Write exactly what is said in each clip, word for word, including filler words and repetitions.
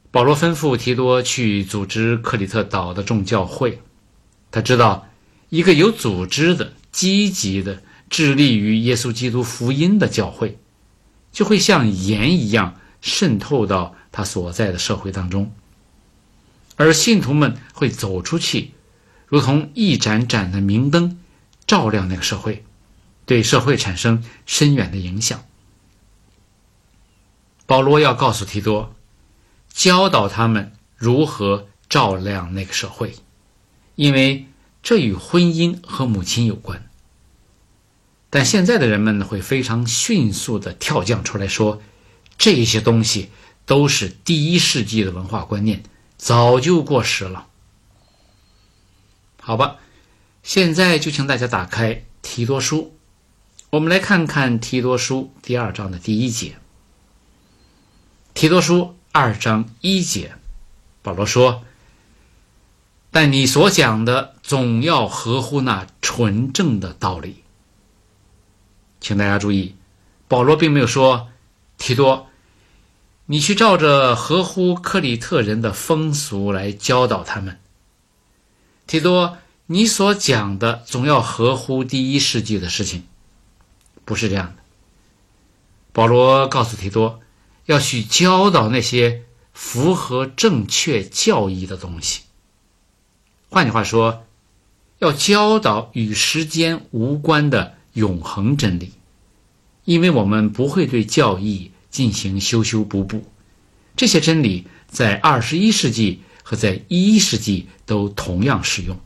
保罗吩咐提多去组织克里特岛的众教会。他知道一个有组织的、积极的、致力于耶稣基督福音的教会，就会像盐一样渗透到他所在的社会当中，而信徒们会走出去，如同一盏盏的明灯，照亮那个社会，对社会产生深远的影响。保罗要告诉提多，教导他们如何照亮那个社会，因为这与婚姻和母亲有关。但现在的人们会非常迅速地跳降出来说，这些东西都是第一世纪的文化观念，早就过时了。好吧，现在就请大家打开提多书，我们来看看提多书第二章的第一节。提多书二章一节，保罗说，但你所讲的总要合乎那纯正的道理。请大家注意，保罗并没有说，提多，你去照着合乎克里特人的风俗来教导他们。提多，你所讲的总要合乎第一世纪的事情。不是这样的。保罗告诉提多，要去教导那些符合正确教义的东西。换句话说，要教导与时间无关的永恒真理，因为我们不会对教义进行修修补补。这些真理在二十一世纪和在一世纪都同样适用。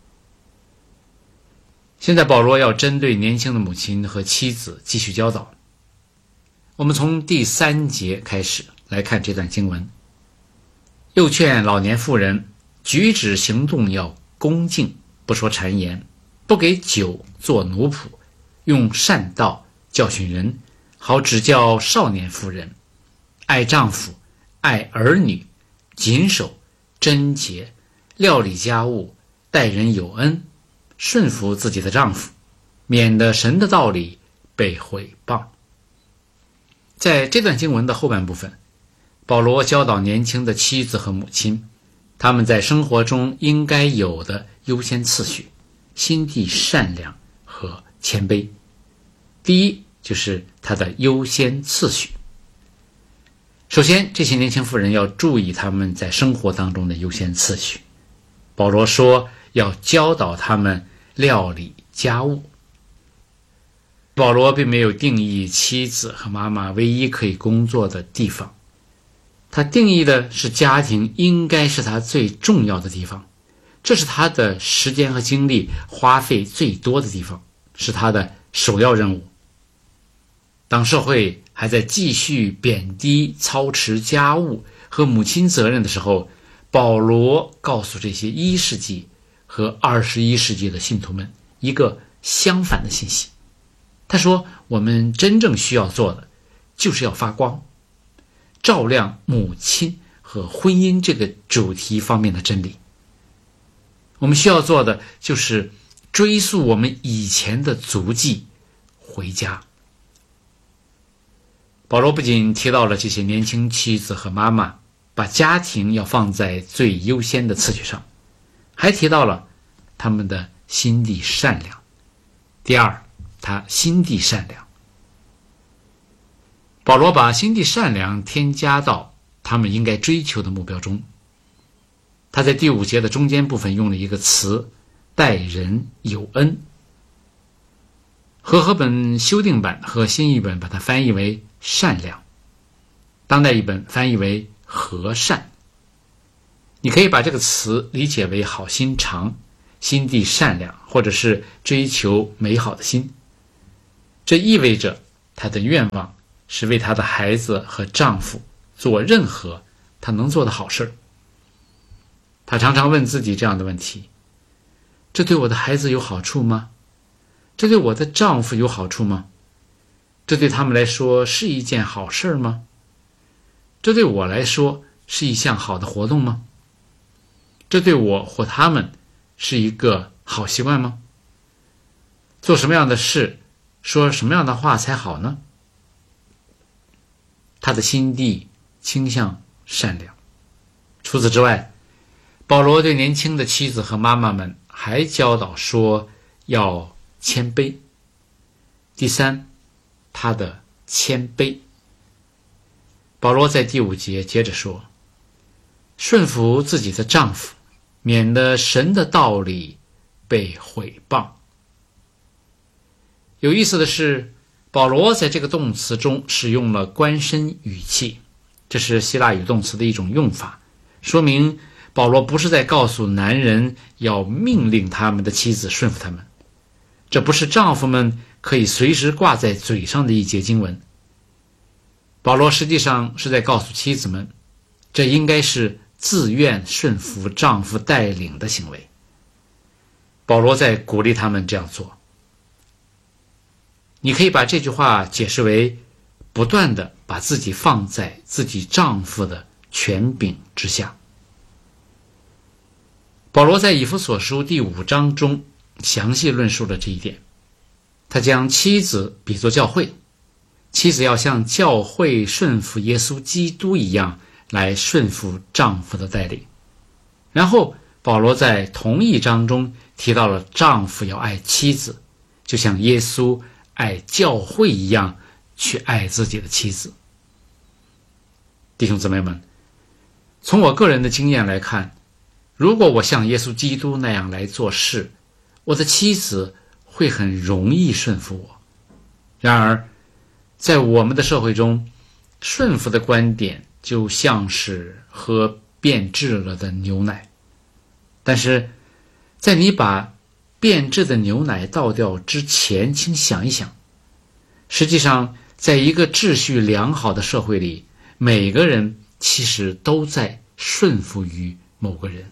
现在保罗要针对年轻的母亲和妻子继续教导。我们从第三节开始来看这段经文。又劝老年妇人举止行动要恭敬，不说谗言，不给酒做奴仆，用善道教训人，好指教少年妇人，爱丈夫，爱儿女，谨守贞洁，料理家务，待人有恩，顺服自己的丈夫，免得神的道理被毁谤。在这段经文的后半部分，保罗教导年轻的妻子和母亲，他们在生活中应该有的优先次序，心地善良和谦卑。第一就是他的优先次序。首先，这些年轻妇人要注意他们在生活当中的优先次序。保罗说要教导他们料理家务。保罗并没有定义妻子和妈妈唯一可以工作的地方，他定义的是家庭应该是他最重要的地方，这是他的时间和精力花费最多的地方，是他的首要任务。当社会还在继续贬低操持家务和母亲责任的时候，保罗告诉这些一世纪和二十一世纪的信徒们一个相反的信息。他说，我们真正需要做的就是要发光，照亮母亲和婚姻这个主题方面的真理。我们需要做的就是追溯我们以前的足迹，回家。保罗不仅提到了这些年轻妻子和妈妈把家庭要放在最优先的次序上，还提到了他们的心地善良。第二，他心地善良。保罗把心地善良添加到他们应该追求的目标中。他在第五节的中间部分用了一个词，待人有恩。和合本修订版和新译本把它翻译为善良，当代译本翻译为和善。你可以把这个词理解为好心肠、心地善良，或者是追求美好的心。这意味着她的愿望是为她的孩子和丈夫做任何她能做的好事。她常常问自己这样的问题：这对我的孩子有好处吗？这对我的丈夫有好处吗？这对他们来说是一件好事吗？这对我来说是一项好的活动吗？这对我或他们是一个好习惯吗？做什么样的事，说什么样的话才好呢？他的心地倾向善良。 除此之外，保罗对年轻的妻子和妈妈们还教导说要谦卑。第三，他的谦卑。保罗在第五节接着说，顺服自己的丈夫，免得神的道理被毁谤。有意思的是，保罗在这个动词中使用了官身语气，这是希腊语动词的一种用法，说明保罗不是在告诉男人要命令他们的妻子顺服他们，这不是丈夫们可以随时挂在嘴上的一节经文。保罗实际上是在告诉妻子们，这应该是自愿顺服丈夫带领的行为。保罗在鼓励他们这样做。你可以把这句话解释为不断地把自己放在自己丈夫的权柄之下。保罗在以弗所书第五章中详细论述了这一点。他将妻子比作教会，妻子要像教会顺服耶稣基督一样来顺服丈夫的带领。然后保罗在同一章中提到了丈夫要爱妻子，就像耶稣爱教会一样去爱自己的妻子。弟兄姊妹们，从我个人的经验来看，如果我像耶稣基督那样来做事，我的妻子会很容易顺服我。然而在我们的社会中，顺服的观点就像是喝变质了的牛奶。但是在你把变质的牛奶倒掉之前，请想一想，实际上在一个秩序良好的社会里，每个人其实都在顺服于某个人。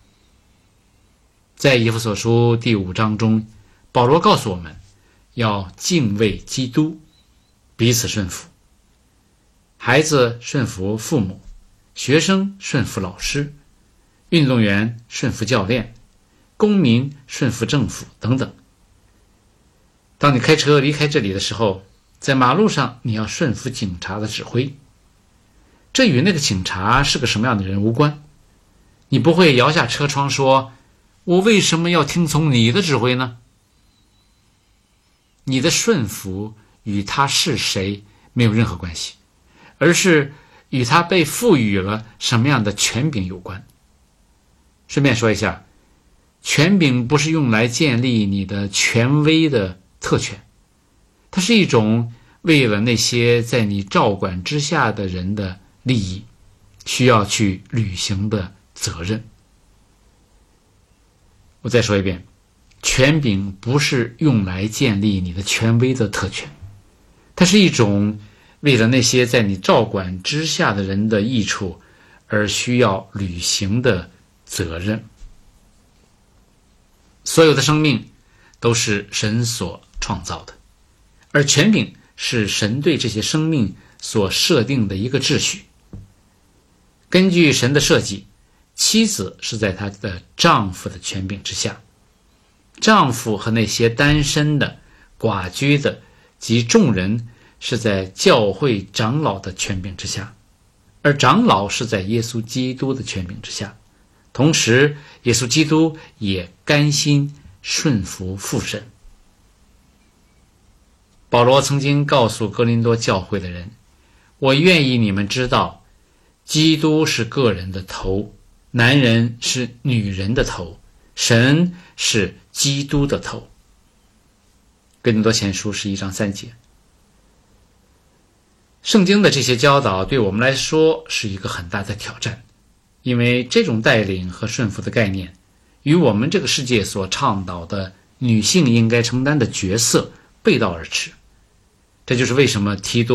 在以弗所书第五章中，保罗告诉我们要敬畏基督，彼此顺服。孩子顺服父母，学生顺服老师，运动员顺服教练，公民顺服政府等等。当你开车离开这里的时候，在马路上你要顺服警察的指挥。这与那个警察是个什么样的人无关。你不会摇下车窗说，我为什么要听从你的指挥呢？你的顺服与他是谁没有任何关系，而是与他被赋予了什么样的权柄有关。顺便说一下，权柄不是用来建立你的权威的特权，它是一种为了那些在你照管之下的人的利益需要去履行的责任。我再说一遍，权柄不是用来建立你的权威的特权，它是一种为了那些在你照管之下的人的益处而需要履行的责任。所有的生命都是神所创造的，而权柄是神对这些生命所设定的一个秩序。根据神的设计，妻子是在她的丈夫的权柄之下，丈夫和那些单身的、寡居的及众人是在教会长老的权柄之下，而长老是在耶稣基督的权柄之下。同时耶稣基督也甘心顺服父神。保罗曾经告诉哥林多教会的人，我愿意你们知道，基督是个人的头，男人是女人的头，神是基督的头。哥林多前书十一章三节。圣经的这些教导对我们来说是一个很大的挑战，因为这种带领和顺服的概念与我们这个世界所倡导的女性应该承担的角色背道而驰。这就是为什么提多